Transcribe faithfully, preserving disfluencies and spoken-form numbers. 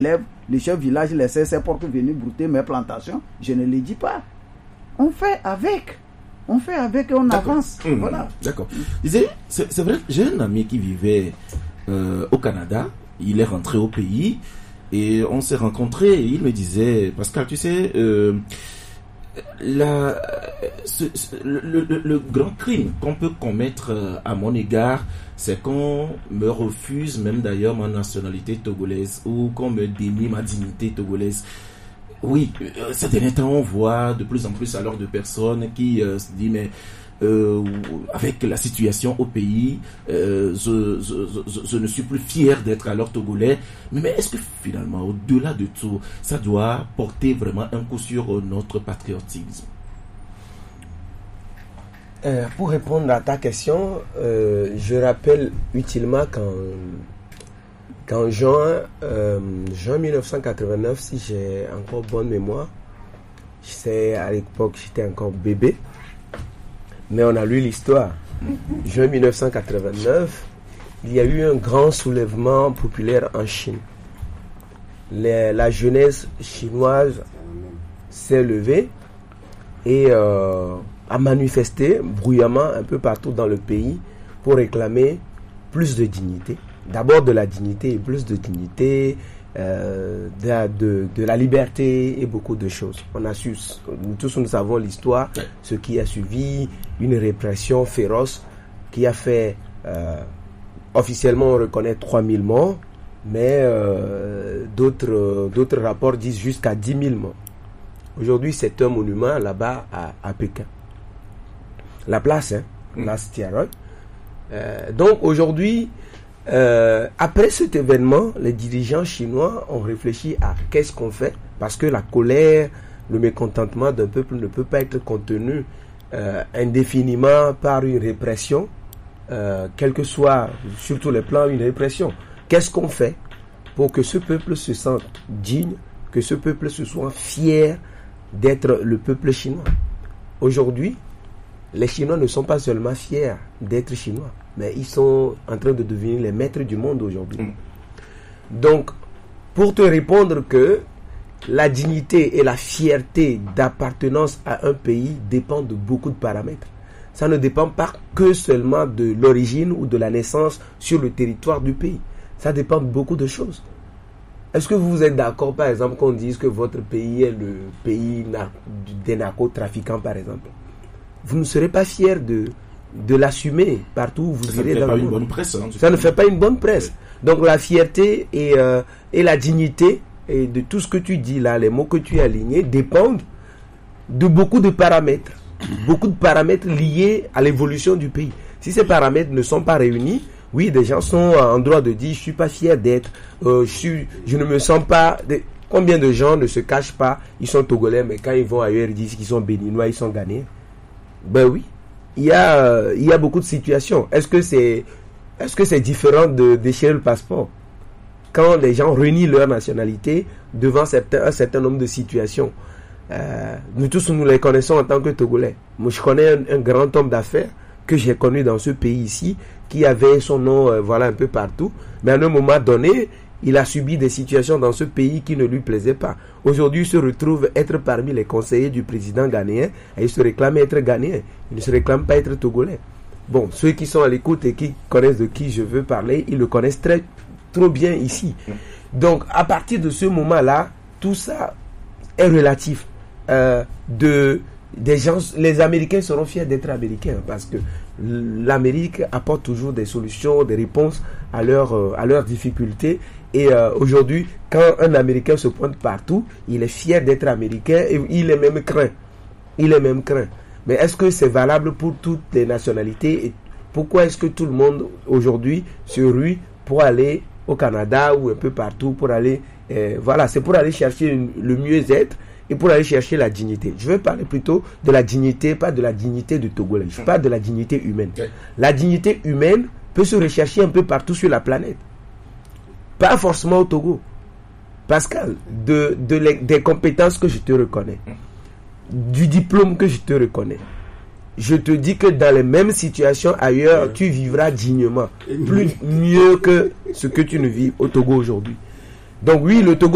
lève, le chef village laissait ses portes venir brouter mes plantations. Je ne les dis pas. On fait avec. On fait avec et on D'accord. avance. Mmh, voilà. D'accord. C'est, c'est vrai, j'ai un ami qui vivait euh, au Canada. Il est rentré au pays et on s'est rencontrés et il me disait, Pascal, tu sais, euh, la, ce, ce, le, le, le grand crime qu'on peut commettre à mon égard, c'est qu'on me refuse même d'ailleurs ma nationalité togolaise ou qu'on me dénie ma dignité togolaise. Oui, euh, ces derniers temps, on voit de plus en plus alors de personnes qui euh, se disent, mais euh, avec la situation au pays, euh, je, je, je, je ne suis plus fier d'être alors togolais. Mais, mais est-ce que finalement, au-delà de tout, ça doit porter vraiment un coup sur euh, notre patriotisme? euh, Pour répondre à ta question, euh, je rappelle utilement qu'en Qu'en juin, euh, juin mille neuf cent quatre-vingt-neuf, si j'ai encore bonne mémoire, c'est à l'époque j'étais encore bébé, mais on a lu l'histoire. Juin mille neuf cent quatre-vingt-neuf, il y a eu un grand soulèvement populaire en Chine. Les, la jeunesse chinoise s'est levée et euh, a manifesté bruyamment un peu partout dans le pays pour réclamer plus de dignité. D'abord de la dignité et plus de dignité, euh, de, de, de la liberté et beaucoup de choses. On a su, nous tous nous savons l'histoire, ce qui a suivi, une répression féroce qui a fait, euh, officiellement on reconnaît trois mille morts, mais euh, d'autres, euh, d'autres rapports disent jusqu'à dix mille morts. Aujourd'hui c'est un monument là-bas à, à Pékin. La place, hein, mmh. place Tiananmen. Euh, donc aujourd'hui, Euh, après cet événement, les dirigeants chinois ont réfléchi à qu'est-ce qu'on fait, parce que la colère, le mécontentement d'un peuple ne peut pas être contenu euh, indéfiniment par une répression, euh, quel que soit, sur tous les plans, une répression. Qu'est-ce qu'on fait pour que ce peuple se sente digne, que ce peuple se soit fier d'être le peuple chinois? Aujourd'hui, les Chinois ne sont pas seulement fiers d'être Chinois, mais ils sont en train de devenir les maîtres du monde aujourd'hui. Mmh. Donc, pour te répondre que la dignité et la fierté d'appartenance à un pays dépendent de beaucoup de paramètres. Ça ne dépend pas que seulement de l'origine ou de la naissance sur le territoire du pays. Ça dépend de beaucoup de choses. Est-ce que vous êtes d'accord, par exemple, qu'on dise que votre pays est le pays nar- des narcotrafiquants, par exemple? Vous ne serez pas fier de, de l'assumer partout où vous ça irez ne fait dans pas le une monde. bonne presse, hein, ça ne fait pas une bonne presse. Donc la fierté et, euh, et la dignité et de tout ce que tu dis là, les mots que tu as alignés, dépendent de beaucoup de paramètres. Beaucoup de paramètres liés à l'évolution du pays. Si ces paramètres ne sont pas réunis, oui, des gens sont en droit de dire, je suis pas fier d'être, euh, je, suis, je ne me sens pas... De... Combien de gens ne se cachent pas, ils sont togolais, mais quand ils vont ailleurs, ils disent qu'ils sont béninois, ils sont ghanéens. Ben oui, il y a, euh, il y a beaucoup de situations. Est-ce que c'est, est-ce que c'est différent de déchirer le passeport? Quand les gens renient leur nationalité devant certains, un certain nombre de situations, euh, nous tous nous les connaissons en tant que Togolais. Moi je connais un, un grand homme d'affaires que j'ai connu dans ce pays ici, qui avait son nom euh, voilà un peu partout, mais à un moment donné, il a subi des situations dans ce pays qui ne lui plaisaient pas. Aujourd'hui, il se retrouve être parmi les conseillers du président ghanéen et il se réclame être ghanéen. Il ne se réclame pas être togolais. Bon, ceux qui sont à l'écoute et qui connaissent de qui je veux parler, ils le connaissent très, trop bien ici. Donc, à partir de ce moment-là, tout ça est relatif. Euh, de, des gens, les Américains seront fiers d'être Américains parce que l'Amérique apporte toujours des solutions, des réponses à leurs à leurs difficultés. Et euh, aujourd'hui, quand un Américain se pointe partout, il est fier d'être Américain et il est même craint. Il est même craint. Mais est-ce que c'est valable pour toutes les nationalités? Et pourquoi est-ce que tout le monde aujourd'hui se rue pour aller au Canada ou un peu partout pour aller... Euh, voilà, c'est pour aller chercher une, le mieux-être et pour aller chercher la dignité. Je veux parler plutôt de la dignité, pas de la dignité du Togolais. Je parle de la dignité humaine. La dignité humaine peut se rechercher un peu partout sur la planète. Pas forcément au Togo. Pascal, de, de les, des compétences que je te reconnais, du diplôme que je te reconnais, je te dis que dans les mêmes situations ailleurs, tu vivras dignement. Plus mieux que ce que tu ne vis au Togo aujourd'hui. Donc oui, le Togo